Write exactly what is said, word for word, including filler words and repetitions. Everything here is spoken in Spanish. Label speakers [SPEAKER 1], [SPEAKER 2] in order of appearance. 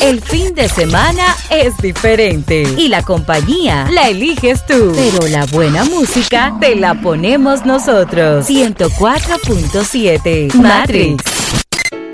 [SPEAKER 1] El fin de semana es diferente y la compañía la eliges tú, pero la buena música te la ponemos nosotros. ciento cuatro punto siete Matrix.